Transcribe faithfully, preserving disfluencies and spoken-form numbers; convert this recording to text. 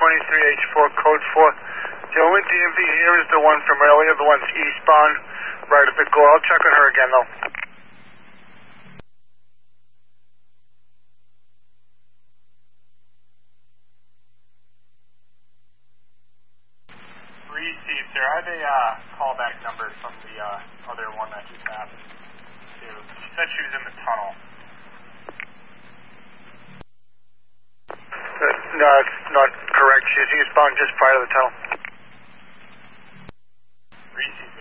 twenty-three H four, code four. The only D M V here is the one from earlier, the one's eastbound, right at the Gore. I'll check on her again, though. Received, sir. I have a uh, callback number from the uh, other one that just happened, too. She said she was in the tunnel. Uh, no, it's not correct. She's eastbound just prior to the tunnel. Received.